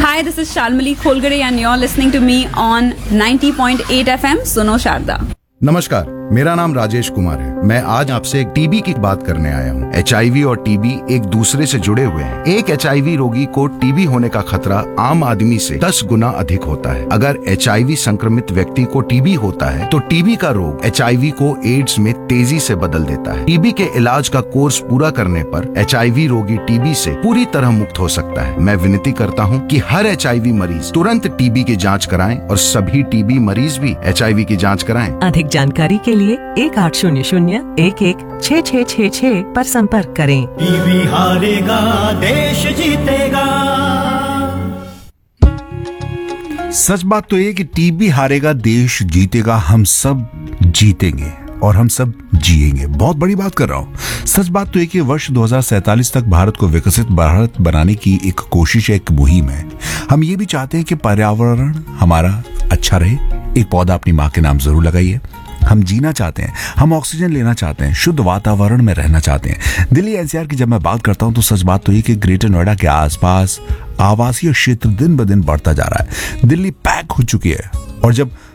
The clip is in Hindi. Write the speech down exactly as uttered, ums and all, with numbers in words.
Hi, this is Shalmali Kholgade and you're listening to me on ninety point eight F M Suno Sharda. नमस्कार, मेरा नाम राजेश कुमार है। मैं आज आपसे एक टीबी की बात करने आया हूँ। एचआईवी और टीबी एक दूसरे से जुड़े हुए हैं। एक एचआईवी रोगी को टीबी होने का खतरा आम आदमी से दस गुना अधिक होता है। अगर एचआईवी संक्रमित व्यक्ति को टीबी होता है तो टीबी का रोग एचआईवी को एड्स में तेजी से बदल देता है। टीबी के इलाज का कोर्स पूरा करने पर एचआईवी रोगी टीबी से पूरी तरह मुक्त हो सकता है। मैं विनती करता हूँ कि हर एचआईवी मरीज तुरंत टीबी की जाँच कराएं और सभी टीबी मरीज भी एचआईवी की जाँच कराएं। अधिक जानकारी के लिए एक आठ शून्य शून्य एक एक छः छः छः छः पर संपर्क करें। टीबी हारेगा देश जीतेगा। सच बात तो ये कि टीबी हारेगा देश जीतेगा, हम सब जीतेंगे और हम सब जिएंगे। बहुत बड़ी बात कर रहा हूँ। सच बात तो ये कि वर्ष दो हज़ार सैंतालीस तक भारत को विकसित भारत बनाने की एक कोशिश है, एक मुहिम है। हम ये भी चाहते हैं कि पर्यावरण हमारा अच्छा रहे। एक पौधा अपनी माँ के नाम जरूर लगाइए। हम जीना चाहते हैं, हम ऑक्सीजन लेना चाहते हैं, शुद्ध वातावरण में रहना चाहते हैं। दिल्ली एनसीआर की जब मैं बात करता हूं तो सच बात तो ये कि ग्रेटर नोएडा के आसपास आवासीय क्षेत्र दिन ब दिन बढ़ता जा रहा है। दिल्ली पैक हो चुकी है और जब